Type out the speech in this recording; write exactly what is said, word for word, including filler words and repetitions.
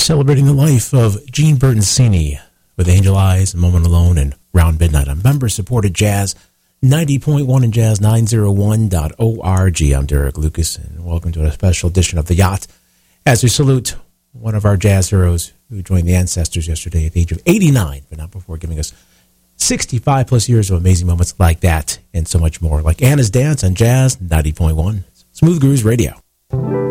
Celebrating the life of Gene Bertoncini with Angel Eyes, A Moment Alone, and Round Midnight on member-supported jazz, ninety point one and jazz nine oh one dot org. I'm Derek Lucas, and welcome to a special edition of The Yacht as we salute one of our jazz heroes who joined the ancestors yesterday at the age of eighty-nine, but not before giving us sixty-five plus years of amazing moments like that and so much more, like Anna's Dance on Jazz ninety point one. Smooth Grooves Radio.